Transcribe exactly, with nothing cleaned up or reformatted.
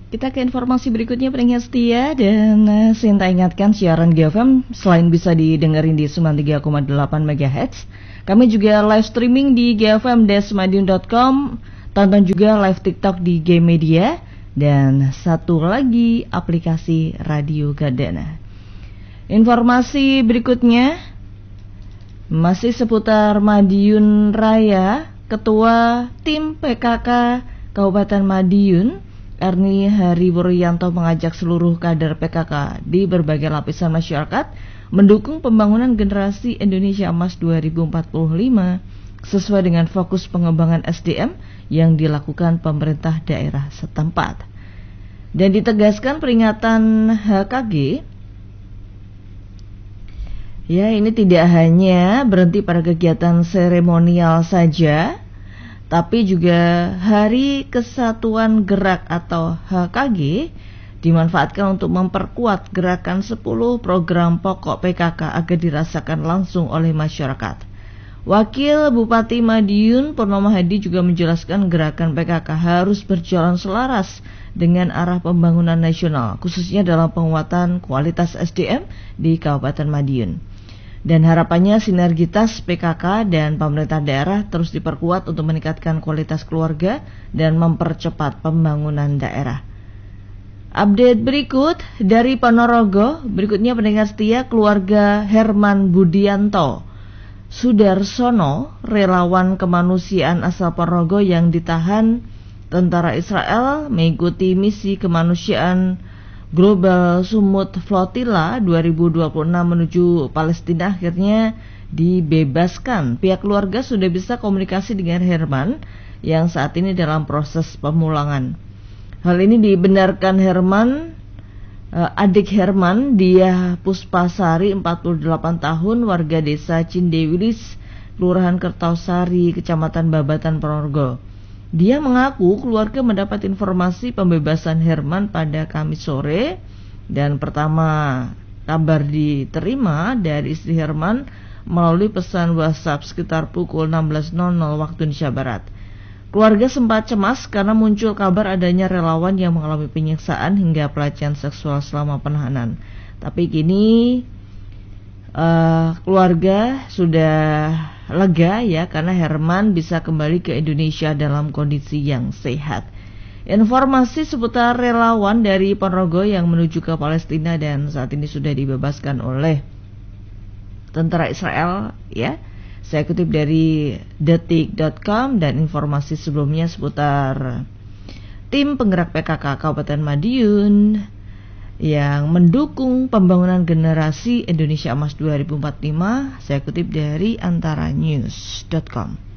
Kita ke informasi berikutnya pendengar setia dan uh, Sinta ingatkan siaran G F M selain bisa didengerin di sembilan puluh tiga koma delapan megahertz, kami juga live streaming di g f m dash madiun dot com, tonton juga live TikTok di G Media, dan satu lagi aplikasi Radio Gardana. Informasi berikutnya masih seputar Madiun Raya. Ketua Tim P K K Kabupaten Madiun Erni Hariwuryanto mengajak seluruh kader P K K di berbagai lapisan masyarakat mendukung pembangunan generasi Indonesia Emas dua ribu empat puluh lima sesuai dengan fokus pengembangan S D M yang dilakukan pemerintah daerah setempat. Dan ditegaskan peringatan H K G, ya ini tidak hanya berhenti pada kegiatan seremonial saja, tapi juga Hari Kesatuan Gerak atau H K G dimanfaatkan untuk memperkuat gerakan sepuluh program pokok P K K agar dirasakan langsung oleh masyarakat. Wakil Bupati Madiun Purnomo Hadi juga menjelaskan gerakan P K K harus berjalan selaras dengan arah pembangunan nasional, khususnya dalam penguatan kualitas S D M di Kabupaten Madiun. Dan harapannya sinergitas P K K dan pemerintah daerah terus diperkuat untuk meningkatkan kualitas keluarga dan mempercepat pembangunan daerah. Update berikut dari Ponorogo. Berikutnya pendengar setia, keluarga Herman Budianto Sudarsono, relawan kemanusiaan asal Ponorogo yang ditahan tentara Israel mengikuti misi kemanusiaan Global Sumut Flotilla dua ribu dua puluh enam menuju Palestina akhirnya dibebaskan. Pihak keluarga sudah bisa komunikasi dengan Herman yang saat ini dalam proses pemulangan. Hal ini dibenarkan Herman, adik Herman, dia Puspasari, empat puluh delapan tahun, warga desa Cindewilis, Kelurahan Kertausari, Kecamatan Babatan, Ponorogo. Dia mengaku keluarga mendapat informasi pembebasan Herman pada Kamis sore, dan pertama kabar diterima dari istri Herman melalui pesan WhatsApp sekitar pukul enam belas waktu Indonesia Barat. Keluarga sempat cemas karena muncul kabar adanya relawan yang mengalami penyiksaan hingga pelecehan seksual selama penahanan. Tapi kini uh, keluarga sudah lega ya, karena Herman bisa kembali ke Indonesia dalam kondisi yang sehat. Informasi seputar relawan dari Ponorogo yang menuju ke Palestina dan saat ini sudah dibebaskan oleh tentara Israel ya. Saya kutip dari detik dot com, dan informasi sebelumnya seputar tim penggerak P K K Kabupaten Madiun yang mendukung pembangunan generasi Indonesia Emas dua ribu empat puluh lima, saya kutip dari antara news dot com.